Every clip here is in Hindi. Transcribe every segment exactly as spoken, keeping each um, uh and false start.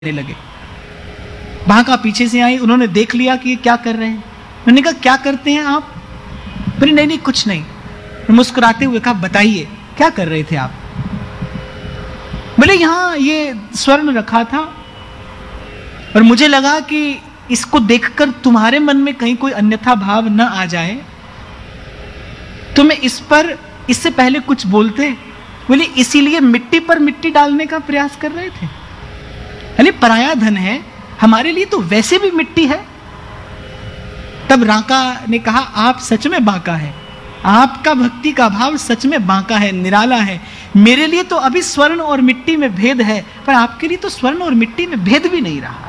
लगे। भाका पीछे से आई, उन्होंने देख लिया कि ये क्या कर रहे हैं। मैंने कहा क्या करते हैं आप? बोले नहीं नहीं कुछ नहीं। मुस्कुराते हुए कहा बताइए क्या कर रहे थे आप? बोले यहां ये स्वर्ण रखा था और मुझे लगा कि इसको देखकर तुम्हारे मन में कहीं कोई अन्यथा भाव न आ जाए तो मैं इस पर इससे पहले कुछ बोलते। बोले इसीलिए मिट्टी पर मिट्टी डालने का प्रयास कर रहे थे। अरे पराया धन है, हमारे लिए तो वैसे भी मिट्टी है। तब राका ने कहा आप सच में बांका है, आपका भक्ति का भाव सच में बांका है, निराला है। मेरे लिए तो अभी स्वर्ण और मिट्टी में भेद है, पर आपके लिए तो स्वर्ण और मिट्टी में भेद भी नहीं रहा।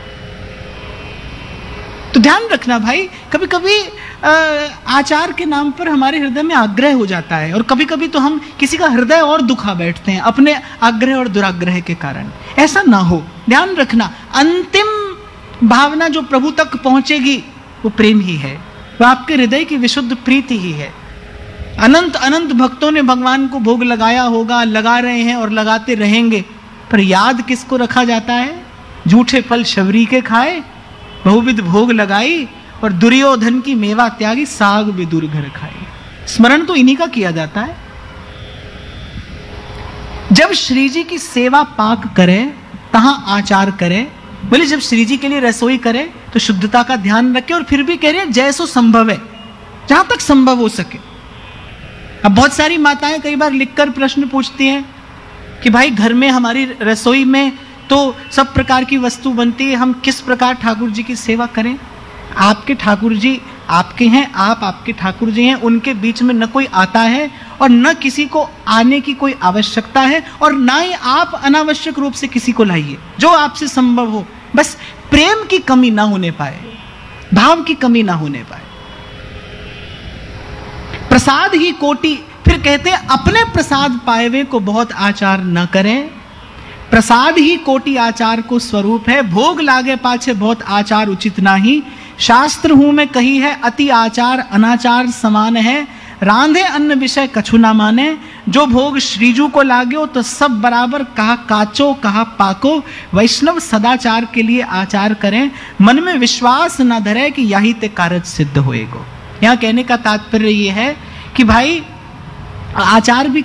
तो ध्यान रखना भाई, कभी कभी आचार के नाम पर हमारे हृदय में आग्रह हो जाता है और कभी कभी तो हम किसी का हृदय और दुखा बैठते हैं अपने आग्रह और दुराग्रह के कारण। ऐसा ना हो, ध्यान रखना। अंतिम भावना जो प्रभु तक पहुंचेगी वो प्रेम ही है, वो आपके हृदय की विशुद्ध प्रीति ही है। अनंत अनंत भक्तों ने भगवान को भोग लगाया होगा, लगा रहे हैं और लगाते रहेंगे, पर याद किसको रखा जाता है? झूठे फल शबरी के खाए, बहुविध भोग लगाई और दुर्योधन की मेवा त्यागी, साग भी दुर्घर खाई। स्मरण तो इन्हीं का किया जाता है। जब श्री जी की सेवा पाक करें तहां आचार करें। बोले जब श्री जी के लिए रसोई करें तो शुद्धता का ध्यान रखें और फिर भी कह रहे हैं जैसो संभव है, जहां तक संभव हो सके। अब बहुत सारी माताएं कई बार लिखकर प्रश्न पूछती हैं कि भाई घर में हमारी रसोई में तो सब प्रकार की वस्तु बनती है, हम किस प्रकार ठाकुर जी की सेवा करें? आपके ठाकुर जी आपके हैं, आप आपके ठाकुर जी हैं, उनके बीच में न कोई आता है और न किसी को आने की कोई आवश्यकता है और ना ही आप अनावश्यक रूप से किसी को लाइए। जो आपसे संभव हो, बस प्रेम की कमी ना होने पाए, भाव की कमी ना होने पाए। प्रसाद ही कोटि, फिर कहते हैं अपने प्रसाद पाएवे को बहुत आचार न करें। प्रसाद ही कोटि आचार को स्वरूप है, भोग लागे पाछे बहुत आचार उचित नाही। शास्त्र हूं में कही है अति आचार अनाचार समान है। रांधे अन्न विषय कछु ना माने, जो भोग श्रीजू को लागो तो सब बराबर, कहा काचो कहा पाको। वैष्णव सदाचार के लिए आचार करें, मन में विश्वास न धरे कि यही ते कारज सिद्ध होएगो। यहाँ कहने का तात्पर्य यह है कि भाई आचार भी